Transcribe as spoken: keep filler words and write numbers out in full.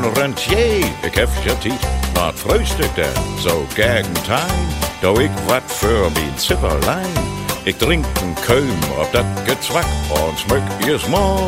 Rentier, ik heb je tijd, wat frühstück denn, so gegen time, do ik wat für mijn Zipperlein. Ik drink een keum op dat gezwak und schmück ihr Small.